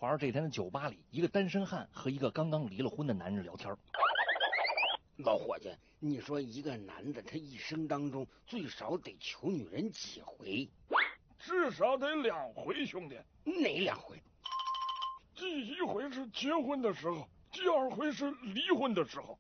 话说这天的酒吧里，一个单身汉和一个刚刚离了婚的男人聊天。 老伙计，你说一个男的他一生当中最少得求女人几回？ 至少得2回，兄弟。 哪2回？ 第1回是结婚的时候，第2回是离婚的时候。